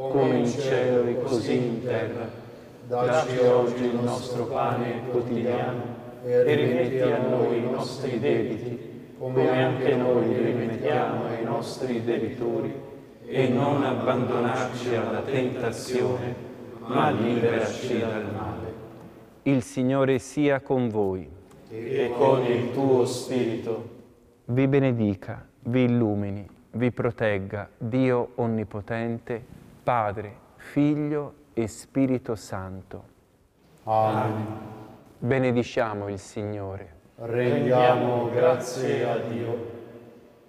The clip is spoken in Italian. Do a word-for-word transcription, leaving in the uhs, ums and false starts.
come in cielo e così in terra. Dacci oggi il nostro pane quotidiano e rimetti a noi i nostri debiti, come anche noi rimettiamo ai nostri debitori, e non abbandonarci alla tentazione, ma liberaci dal male. Il Signore sia con voi. E con il tuo spirito. Vi benedica, vi illumini, vi protegga Dio Onnipotente, Padre, Figlio e Spirito Santo. Amen. Benediciamo il Signore. Rendiamo grazie a Dio.